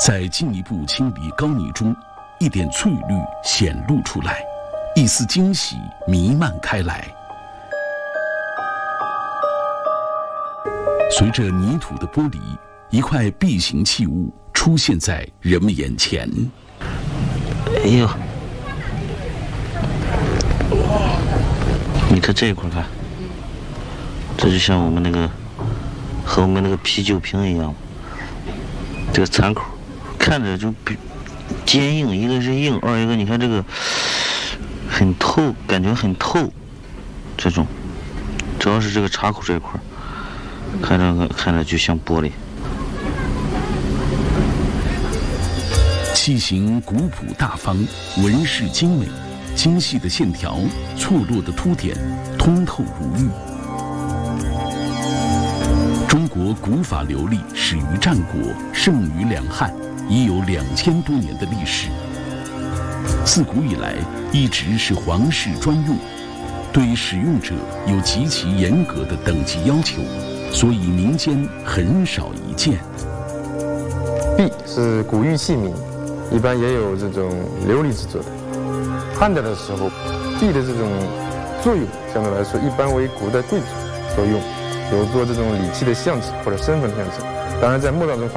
在进一步清理膏泥中，一点翠绿显露出来，一丝惊喜弥漫开来。随着泥土的剥离，一块壁形器物出现在人们眼前。 哎呦，你看这一块看，这就像我们那个和我们那个啤酒瓶一样，这个残口看着就比坚硬，一个是硬，二一个你看这个很透，感觉很透，这种主要是这个插口这一块，看着就像玻璃。 器形古朴大方，纹饰精美，精细的线条，错落的凸点，通透如玉。中国古法琉璃始于战国，盛于两汉，已有2000多年的历史。自古以来，一直是皇室专用，对使用者有极其严格的等级要求，所以民间很少一见。 璧是古玉器皿，一般也有这种琉璃制作的。汉代的时候，璧的这种作用相对来说一般为古代贵族所用，有做这种礼器的象征或者身份的象征。当然，在墓葬中